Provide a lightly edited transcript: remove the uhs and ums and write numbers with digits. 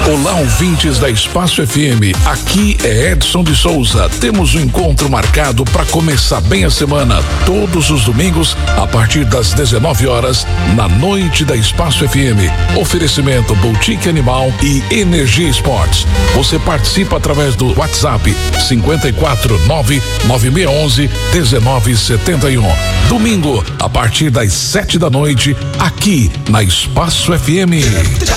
Olá, ouvintes da Espaço FM. Aqui é Edson de Souza. Temos um encontro marcado para começar bem a semana, todos os domingos, a partir das 19 horas, na noite da Espaço FM. Oferecimento Boutique Animal e Energia Esportes. Você participa através do WhatsApp 549-9611-1971. Domingo, a partir das 7 da noite, aqui na Espaço FM.